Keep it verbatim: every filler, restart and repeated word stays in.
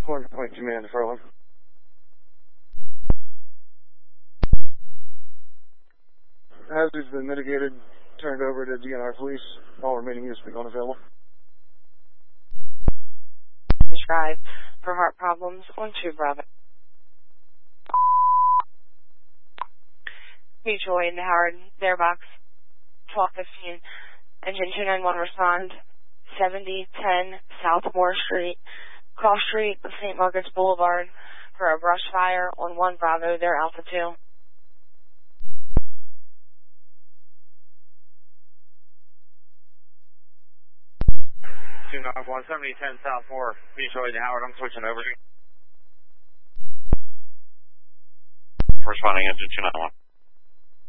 one point two man for one. Hazard's been mitigated, turned over to D N R police. All remaining units become unavailable. Drive for heart problems on two Bravo. Mutual aid in the Howard, their box, twelve fifteen. Engine two nine one respond, seventy ten South Moore Street, Cross Street of Saint Margaret's Boulevard for a brush fire on one Bravo, their Alpha two. two nine one, seventy ten South Moore, mutual aid in Howard, I'm switching over. Responding engine two nine one.